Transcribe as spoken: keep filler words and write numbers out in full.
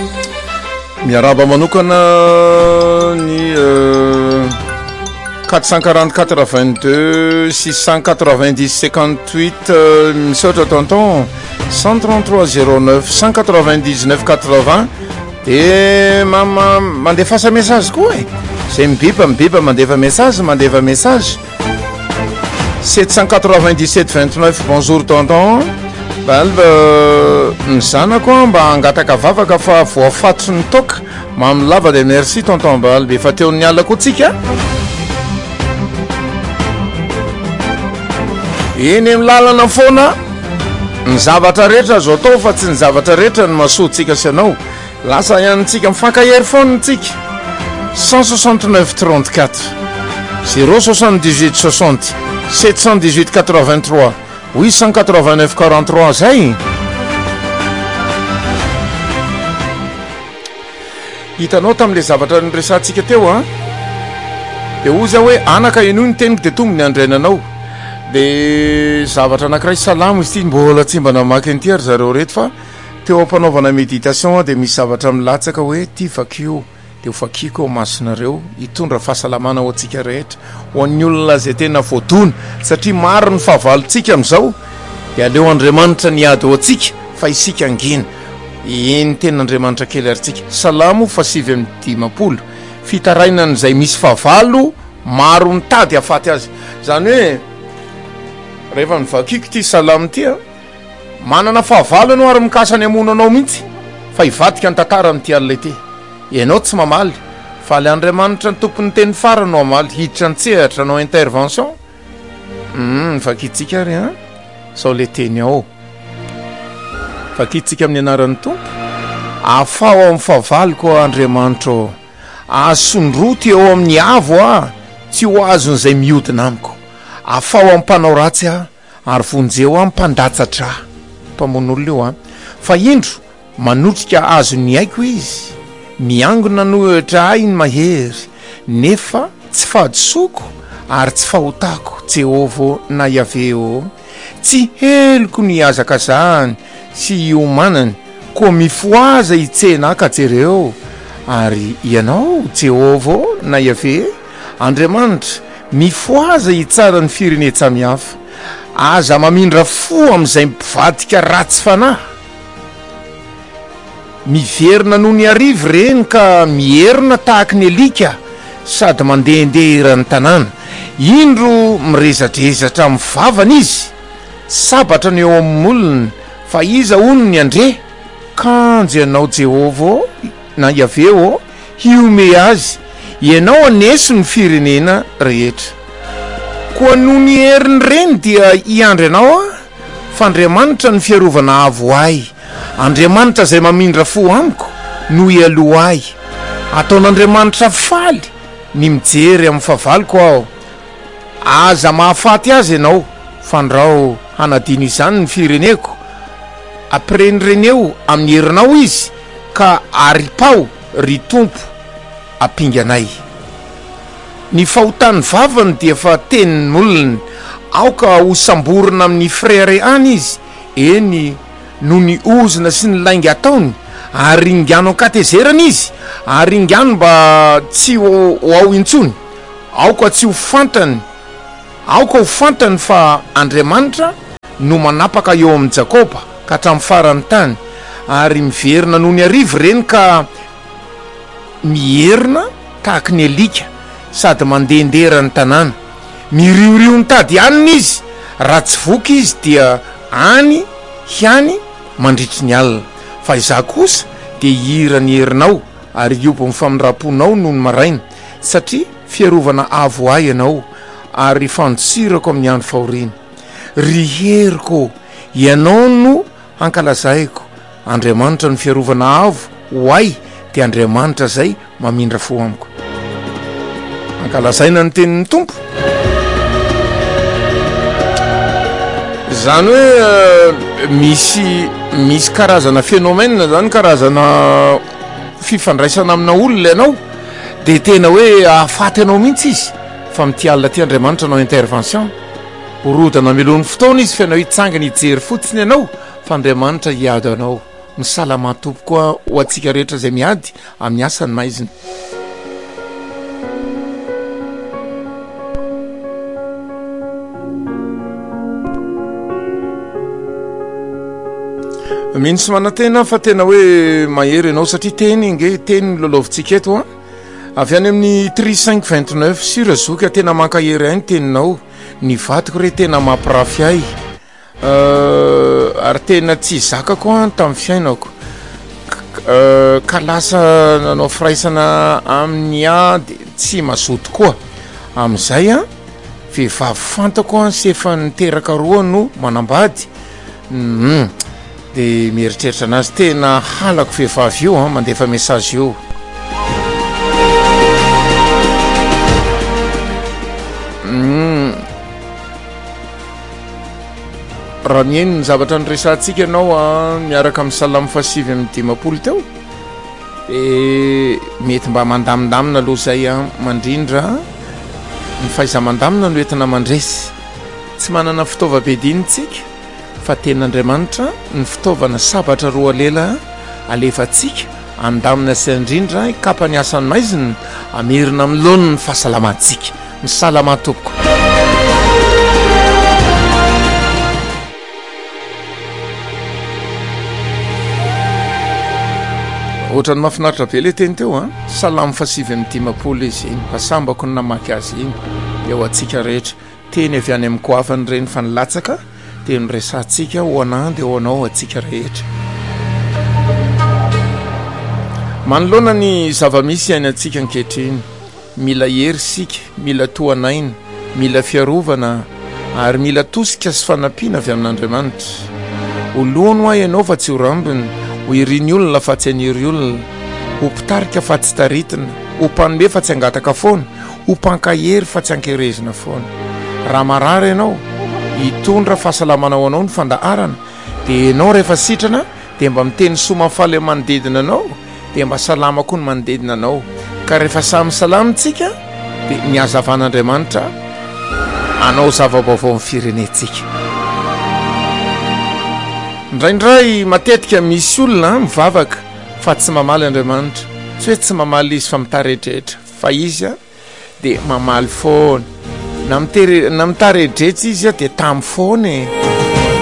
miaraba manokana ny quatre cent quarante quatre-vingt-deux six cent quatre-vingt-dix cinquante-huit misaotra tonton cent trente-trois zéro neuf cent quatre-vingt-dix-neuf quatre-vingts de mama mandefasa message koa e zay mibipa mibipa mandefa message mandefa message sept cent quatre-vingt-dix-sept vingt-neuf bonjour tonton balba mizanako mba angataka vavaka fa voafato ny toka mamilava de merci tonton balba efa teo ny alako tsika eny amin'ny lalana foana ny zavatra rehetra azo atao fa tsy ny zavatra rehetra ny mahasoatsika sy anao lasa iantsika mifankahery foana tsika cent soixante-neuf trente-quatre zéro soixante-dix-huit soixante sept cent dix-huit quatre-vingt-trois huit cent quatre-vingt-neuf quarante-trois zay hitanao tamin'le zavatra nyresantsika teo a de oza hoe anaka ino ny teniko de tombony andrainanao de zavatra anankiray salamo izy ty mbola tsy mba namaky an'ity ary zareo reto fa teo ampanaovana méditation de misy zavatra milatsaka hoe ty vakio de ho fakiko ao masonareo hitondra fahasalamana ho antsika rehetra ho an'ny olona zay tena voadona satria maro ny fahavalontsika amin'izao de aleo Andriamanitra niady ho antsika fa isika angina eny tena Andriamanitra kely aritsika salamo fa sivy amin'ny dimampolo fitarainana izay misy fahavalo maro mitady hafaty azy zany hoe rehefa mivakiko ty salamo ty a manana fahavalo anao ary mikasany amonanao mihitsy fa hivadika ny tantara amin'ity alina ity ianao tsy mamaly fa le Andriamanitra ny tompony teny farany no amaly hiditra ny tsehatra anao intervention mm, vakitsika ry a sao le teny ao vakitsika amin'ny anaran'ny tompo afao amin'ny favaliko Andriamanitra asondroty eo amin'ny avo a tsy ho azon'izay miodina amiko afao amin'ny mpanao ratsy a ary vonjeo a mpandatsatra mpamon'olona eo a fa indro manotrika azo ny aiko izy miangona nohitra ahy ny mahery nefa tsy fahadisoko ary tsy fahotako Jehova na Yahvé tsy heloko ny azaka zany sy iomanany koa mifoaza itsena kajereo ary ianao Jehova na Yahvé Andriamanitra mifoaza itsara ny firenena samihafa aza mamindra fo amin'izay mivadika ratsy fanahy miverina noho ny arivo reny ka mierina tahaka ny alika sady mandehandeha ny tanàna indro mirezadrezatra amin'ny vavana izy sabatra ny eo amin'ny olona fa iza ono ny andre kanjo ianao Jehova na Yahvé hiome azy ianao aneso ny firenena rehetra koa noho ny heriny reny dia iandry anao a fa Andriamanitra ny fiarovana avo ahy Andriamanitra zay mamindra fo amiko no ialoha ahy ataon'Andriamanitra faly ny mijery amin'ny favaliko aho aza mahafaty azy ianao fandrao hanadino izany ny fireneko après ny reneo amin'ny herinao izy ka aripao ry tompo apinganay ny fahotany vavany dia fa tenin'ny olona aoka ho samborina amin'ny frère any izy eny no ny ozina sy ny lainga ataony ary ingano katezerana izy ary ingano mba tsy ho ao intsony aoka tsy ho fantany aoka ho fantany fa Andriamanitra no manapaka eo amin'ny Jakoba ka hatramin'ny farany tany ary miverina noho ny arivo reny ka mierina tahaka ny alika sady mandehandeha ny tanàna miriorio ny tady aniny izy raha tsy voky izy dia any hiany mandritry ny alina fa izaho kosa dia hira ny herinao ary iobo amin'ny famindram-ponao noho ny maraina satria fiarovana avo ahy ianao ary fandosirako amin'ny andro fahoriana ry heriko ianao no hankalazaiko Andriamanitra ny fiarovana avo ho ahy dia Andriamanitra zay mamindra fo amiko ankalazaina ny tenin'ny tompo zany hoe uh, misy misy karazana phénomène zany karazana fifandraisana amina olona ianao de tena hoe ahafaty anao mihitsy izy fa mity alina ty Andriamanitra anao intervention orodana melon'ny fotoana izy fa ianao hitsangana hijery fotsiny ianao fa Andriamanitra hiady anao misalama tompo koa ho atsika rehetra zay miady amin'ny asany maizina. Minsy manantena fa tena hoe mahery ianao satria teny inge teny lolovintsika eto a avy any amin'ny tri cinq vingt-neuf sura zoka tena mankahery ay ny teninao ny vatiko re tena mampirafy ay ary tena tsy zaka koa tamin'ny fiainako ka lasa nanao firaisana amin'ny ady tsy mazoto koa amin'izay a vehivavy fantako a sy efa niteraka roa no manambady mm. dia mieritreritra anazy tena halako vehivavy io a mandefa message io. Mm. raha mihaino ny zavatra nyresantsika ianao a miaraka amin'ny salamo fasivy amin'ny dimapolo teo dia mety mba mandamindamina aloha zay a mandrindra ny fahaiza-mandamina no entina mandresy tsy manana fitaovam-piadiana tsika fa ten'Andriamanitra ny fitaovana sabatra roa lela alefantsika andamina sy andrindra ikapany asany maizina amerina amin'ny laoniny ny fahasalamantsika. Misalama tompoko. Ohatrany mahafinaritra be le teny teo a salamo fasivy amin'ny dimapolo izy iny fasambako ny namaky azy iny dia ho atsika rehetra teny avy any amin'ny koafany ireny fa nilatsaka dia nyresantsika ho anah dia ho anao atsika rehetra. Manoloana ny zava-misy ainy antsika ankehitriny mila hery sika, mila toanaina, mila fiarovana ary mila tosika sy fanampiana avy amin'Andriamanitra. Olohany ho ahy ianao fa tsy ho rambiny, ho iriny olona fa tsy haniry olona, ho mpitarika fa tsy taritina, ho mpanome fa tsy hangataka foana, ho mpankahery fa tsy hankerezina foana. Raha marary ianao hitondra fahasalamana ho anao ny fandaharana dia ianao rehefa sitrana dia mba miteny soa mafaly manodidina anao dia mba salama koa ny manodidina anao. Ka rehefa samy salamitsika dia ny hazavan'Andriamanitra anao zava-baovao amin'ny firenentsika. Indraindray matetika misy olona mivavaka fa tsy mamaly Andriamanitra, tsy hoe tsy mamaly izy fa mitarehitrehitra fa izy a dia mamaly foana na mitarehitrehitra izy a dia tamy foana e.